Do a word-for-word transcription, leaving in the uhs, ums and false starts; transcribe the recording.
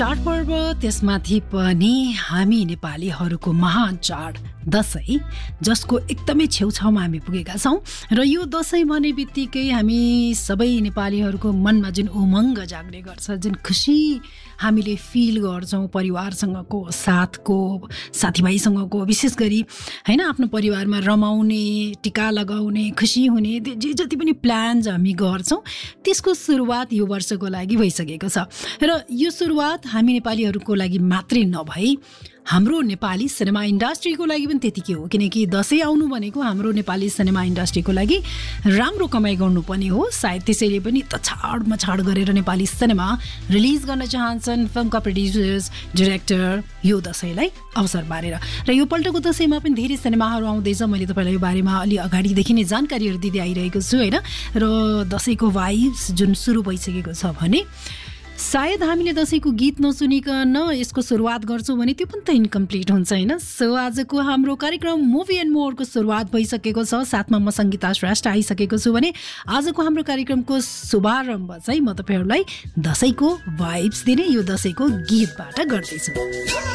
चाडपर्व त्यसमाथि पनि हामी नेपालीहरूको महान चाड दसैँ, जसको एकदमै छेउछाउमा हामी पुगेका छौँ। र यो दसैँ भने बित्तिकै हामी सबै नेपालीहरूको मनमा जुन उमङ्ग जाग्ने गर्छ, जुन खुसी हामीले फिल गर्छौँ परिवारसँगको साथको, साथीभाइसँगको, विशेष गरी होइन आफ्नो परिवारमा रमाउने, टिका लगाउने, खुसी हुने, जे जति पनि प्लान्स हामी गर्छौँ त्यसको सुरुवात यो वर्षको लागि भइसकेको छ। र यो सुरुवात हामी नेपालीहरूको लागि मात्रै नभई हाम्रो नेपाली सिनेमा इन्डस्ट्रीको लागि पनि त्यतिकै हो, किनकि दसैँ आउनु भनेको हाम्रो नेपाली सिनेमा इन्डस्ट्रीको लागि राम्रो कमाइ गर्नुपर्ने हो। सायद त्यसैले पनि तछाड मछाड गरेर नेपाली सिनेमा रिलिज गर्न चाहन्छन् फिल्मका प्रड्युसर्स, डिरेक्टर यो दसैँलाई अवसर पारेर। र यो पल्टको दसैँमा पनि धेरै सिनेमाहरू आउँदैछ। मैले तपाईँलाई यो बारेमा अलि अगाडिदेखि नै जानकारीहरू दिँदै आइरहेको छु होइन। र दसैँको भाइब्स जुन सुरु भइसकेको छ भने सायद हामीले दसैँको गीत नसुनिकन यसको सुरुवात गर्छौँ भने त्यो पनि त इन्कम्प्लिट हुन्छ होइन। सो आजको हाम्रो कार्यक्रम मुभी एन्ड मोरको सुरुवात भइसकेको छ। साथमा म सङ्गीता श्रेष्ठ आइसकेको छु भने आजको हाम्रो कार्यक्रमको शुभारम्भ चाहिँ म तपाईँहरूलाई दसैँको भाइब्स दिने यो दसैँको गीतबाट गर्दैछु।